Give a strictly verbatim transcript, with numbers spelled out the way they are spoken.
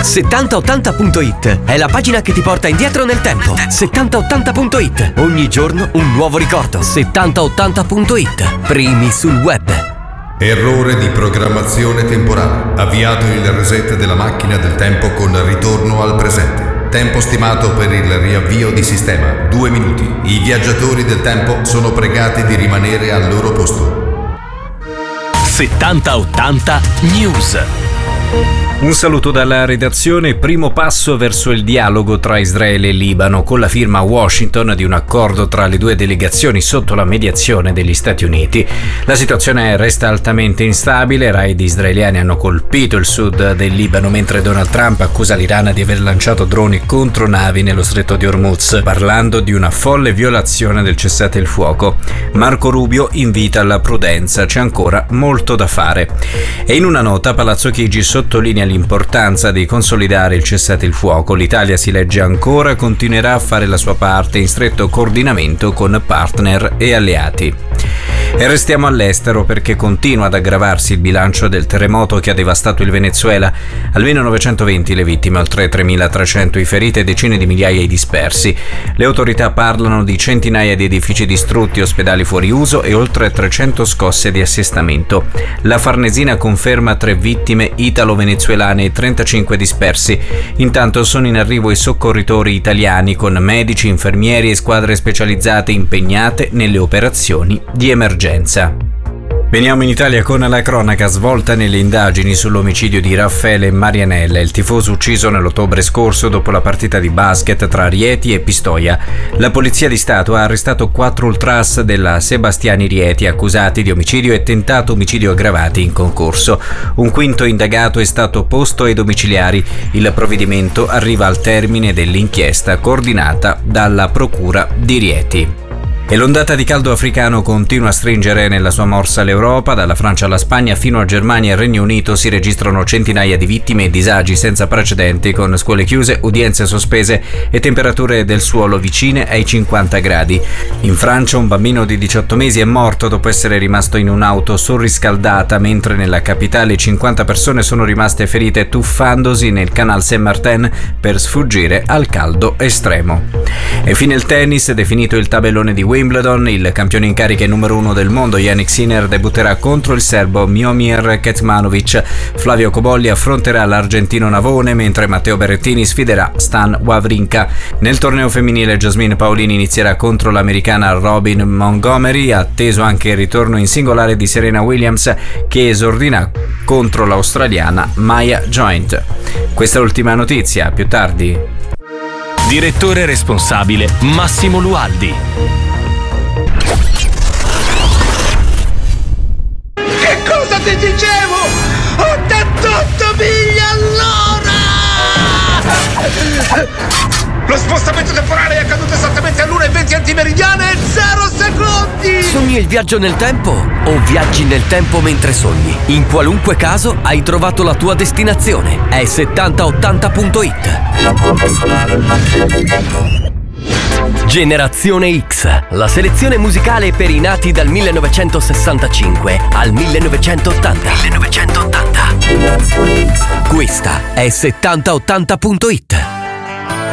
settanta ottanta punto it è la pagina che ti porta indietro nel tempo. settanta ottanta punto it. Ogni giorno un nuovo ricordo. settanta ottanta punto it. Primi sul web. Errore di programmazione temporale. Avviato il reset della macchina del tempo con ritorno al presente. Tempo stimato per il riavvio di sistema: due minuti. I viaggiatori del tempo sono pregati di rimanere al loro posto. settanta ottanta News. Un saluto dalla redazione. Primo passo verso il dialogo tra Israele e Libano, con la firma a Washington di un accordo tra le due delegazioni sotto la mediazione degli Stati Uniti. La situazione resta altamente instabile. Raid israeliani hanno colpito il sud del Libano, mentre Donald Trump accusa l'Iran di aver lanciato droni contro navi nello stretto di Hormuz, parlando di una folle violazione del cessate il fuoco. Marco Rubio invita alla prudenza, c'è ancora molto da fare. E in una nota Palazzo Chigi sottolinea l'importanza di consolidare il cessate il fuoco. L'Italia, si legge ancora, continuerà a fare la sua parte in stretto coordinamento con partner e alleati. E restiamo all'estero perché continua ad aggravarsi il bilancio del terremoto che ha devastato il Venezuela. Almeno novecentoventi le vittime, oltre tremilatrecento i feriti e decine di migliaia i dispersi. Le autorità parlano di centinaia di edifici distrutti, ospedali fuori uso e oltre trecento scosse di assestamento. La Farnesina conferma tre vittime italo-venezuelane e trentacinque dispersi. Intanto sono in arrivo i soccorritori italiani con medici, infermieri e squadre specializzate impegnate nelle operazioni di emergenza. Veniamo in Italia con la cronaca svolta nelle indagini sull'omicidio di Raffaele Marianella, il tifoso ucciso nell'ottobre scorso dopo la partita di basket tra Rieti e Pistoia. La Polizia di Stato ha arrestato quattro ultras della Sebastiani Rieti accusati di omicidio e tentato omicidio aggravati in concorso. Un quinto indagato è stato posto ai domiciliari. Il provvedimento arriva al termine dell'inchiesta coordinata dalla Procura di Rieti. E l'ondata di caldo africano continua a stringere nella sua morsa l'Europa. Dalla Francia alla Spagna fino a Germania e Regno Unito si registrano centinaia di vittime e disagi senza precedenti, con scuole chiuse, udienze sospese e temperature del suolo vicine ai cinquanta gradi. In Francia un bambino di diciotto mesi è morto dopo essere rimasto in un'auto surriscaldata, mentre nella capitale cinquanta persone sono rimaste ferite tuffandosi nel Canal Saint-Martin per sfuggire al caldo estremo. E fine il tennis, definito il tabellone di Wimbledon, il campione in carica e numero uno del mondo Jannik Sinner debutterà contro il serbo Miomir Kecmanovic. Flavio Cobolli affronterà l'argentino Navone, mentre Matteo Berrettini sfiderà Stan Wawrinka. Nel torneo femminile Jasmine Paolini inizierà contro l'americana Robin Montgomery, atteso anche il ritorno in singolare di Serena Williams, che esordirà contro l'australiana Maya Joint. Questa è l'ultima notizia, più tardi. Direttore responsabile Massimo Lualdi. Che cosa ti dicevo? ottantotto miglia all'ora! Lo spostamento temporale è accaduto esattamente all'una e venti antimeridiana e zero secondi! Sogni il viaggio nel tempo o viaggi nel tempo mentre sogni? In qualunque caso hai trovato la tua destinazione. È settanta ottanta punto it. Generazione X, la selezione musicale per i nati dal millenovecentosessantacinque al millenovecentottanta. millenovecentottanta. Questa è settanta ottanta punto it.